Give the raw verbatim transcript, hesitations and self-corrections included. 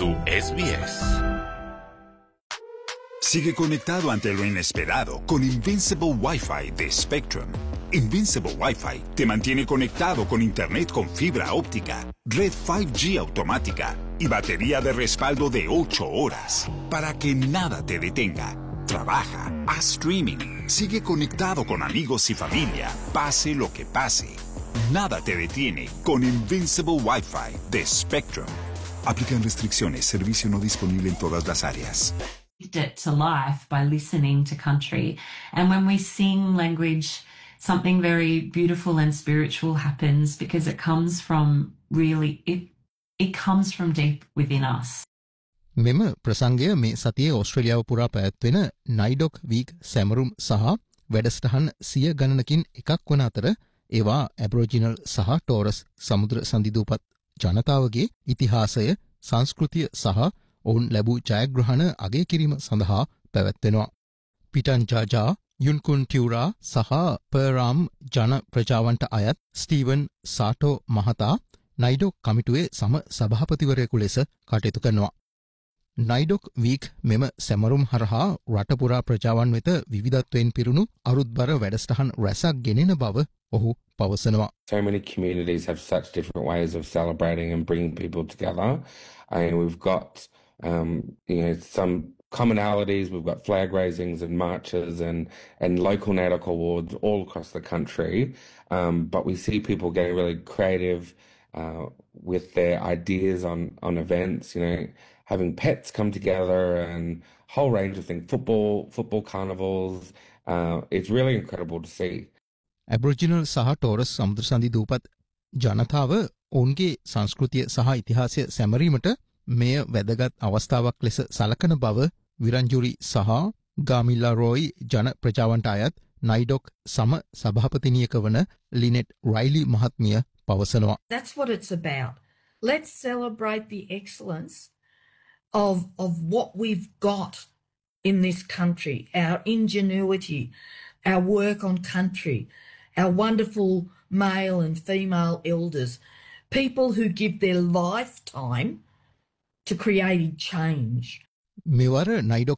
su S B S. Sigue conectado ante lo inesperado con Invincible Wi-Fi de Spectrum. Invincible Wi-Fi te mantiene conectado con internet con fibra óptica, red cinco G automática y batería de respaldo de ocho horas para que nada te detenga. Trabaja, haz streaming, sigue conectado con amigos y familia, pase lo que pase. Nada te detiene con Invincible Wi-Fi de Spectrum. Aplican restricciones, servicio no disponible en todas las áreas. It to life by listening to country. And when we sing language, something very beautiful and spiritual happens because it comes from really, it, it comes from deep within us. මෙම ප්‍රසංගය මේ සතියේ ඕස්ට්‍රේලියාව පුරා පැවැත්වෙන නයිඩොක් week සැමරුම් සහ වැඩසටහන් සිය ගණනකින් එකක් වන අතර ඒවා ඇබ්‍රෝජිනල් සහ ටෝරස් සමුද්‍ර සන්ධිදූපත් ජනතාවගේ ඉතිහාසය, සංස්කෘතිය සහ ඔවුන් ලැබූ ජයග්‍රහණ අගය කිරීම සඳහා පැවැත්වෙනවා. පිටන් ජාජා, යුන්කුන් ටියුරා සහ පර්රාම් ජන ප්‍රජාවන්ට අයත් ස්ටීවන් සාටෝ මහතා නයිඩොක් කමිටුවේ සම සභාපතිවරයෙකු ලෙස කටයුතු කරනවා. නයිඩොක් වීක් මෙම සැමරුම් හරහා රටපුරා ප්‍රජාවන් වෙත විවිධත්වයෙන් පිරුණු අරුත්බර වැඩසටහන් රැසක් ගෙනෙන බව ඔහු පවසනවා. So many communities have such different ways of celebrating and bringing people together. And we've got, um, you know, some commonalities. We've got flag raisings and marches and, and local NAIDOC awards all across the country. Um, but we see people getting really creative uh, with their ideas on, on events, you know, having pets come together and a whole range of things, football, football carnivals. Uh, it's really incredible to see. Aboriginal සහ ටෝරස් සමුද්‍ර සන්ධි දූපත් ජනතාව ඔවුන්ගේ සංස්කෘතිය සහ ඉතිහාසය සැමරීමට මෙය වැදගත් අවස්ථාවක් ලෙස සලකන බව විරංජුරි සහ ගාමිල්ලා රෝයි ජන ප්‍රජාවන්ට අයත් නයිඩොක් සම සභාපතිනියක වන ලිනෙට් රයිලි මහත්මිය පවසනවා. That's what it's about. Let's celebrate the excellence of of what we've got in this country, our ingenuity, our work on country, our wonderful male and female elders, people who give their lifetime to creating change. මෙවර නයිඩොක්